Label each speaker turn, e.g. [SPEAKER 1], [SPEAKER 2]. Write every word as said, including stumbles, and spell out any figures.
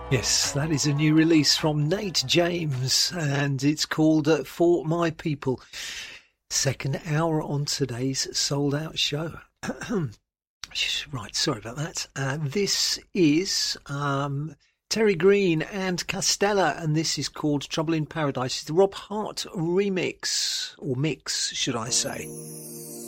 [SPEAKER 1] Yes, that is a new release from Nate James, and it's called uh, For My People. Second hour on today's sold out show. Right, sorry about that. Uh, this is um, Terry Green and Castella, and this is called Trouble in Paradise. It's the Rob Hart remix, or mix, should I say.